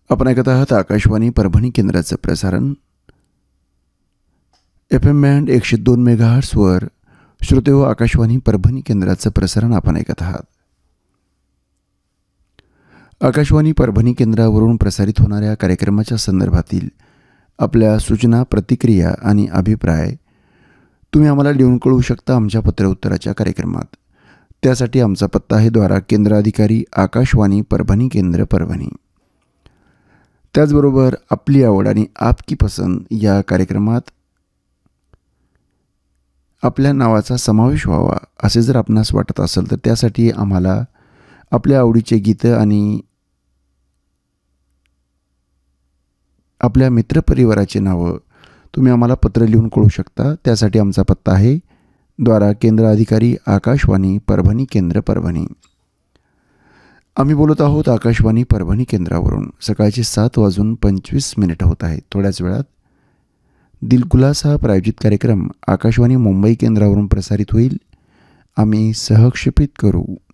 आपण ऐकत आहात आकाशवाणी परभणी केंद्राचं प्रसारण. FM बँड 102 मेगाहर्ट्झवर श्रोते हो, आकाशवाणी परभणी केंद्राचं प्रसारण आपण ऐकत आहात. आकाशवाणी परभणी केंद्रावरून प्रसारित होणाऱ्या कार्यक्रमाच्या संदर्भातील आपल्या सूचना, प्रतिक्रिया आणि अभिप्राय तुम्ही आम्हाला लिहून कळवू शकता आमच्या पत्रउत्तराच्या कार्यक्रमात. त्यासाठी आमचा पत्ता आहे द्वारा केंद्र अधिकारी, आकाशवाणी परभणी केंद्र, परभणी. त्याचबरोबर आपली आवड आणि आपकी पसंत या कार्यक्रमात आपल्या नावाचा समावेश व्हावा असे जर आपणास वाटत असेल तर त्यासाठी आम्हाला आपल्या आवडीचे गीतं आणि आपल्या मित्रपरिवाराचे नावं तुम्ही आम्हाला पत्र लिहून कळवू शकता. त्यासाठी आमचा पत्ता आहे द्वारा केंद्र अधिकारी, आकाशवाणी परभणी केंद्र, परभणी. आम्ही बोलत आहोत आकाशवाणी परभणी केंद्रावरून. सकाळचे 7:25 होत आहेत. थोड्याच वेळात दिलखुलास हा प्रायोजित कार्यक्रम आकाशवाणी मुंबई केंद्रावरून प्रसारित होईल. आम्ही सहक्षेपित करू.